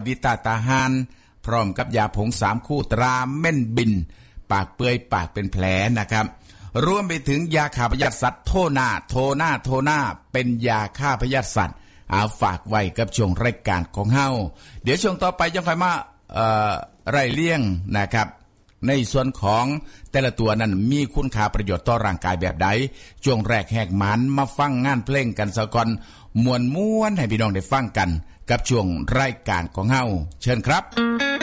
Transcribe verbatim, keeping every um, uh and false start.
วิตาตาหานพร้อมกับยาผงสามคู่ตราเม่นบินปากเปื่อยปากเป็นแผลนะครับรวมไปถึงยาฆ่าพยาธิสัตว์โทนาโทนาโทนาเป็นยาฆ่าพยาธิสัตว์เอาฝากไว้กับช่วงรายการของเฮาเดี๋ยวช่วงต่อไปยังค่อยมาเอ่อไล่เลี่ยงนะครับในส่วนของแต่ละตัวนั้นมีคุณค่าประโยชน์ต่อร่างกายแบบใดช่วงแรกแหกหมันมาฟังงานเพลงกันซะก่อนม่วนๆให้พี่น้องได้ฟังกันกับช่วงรายการของเฮาเชิญครับ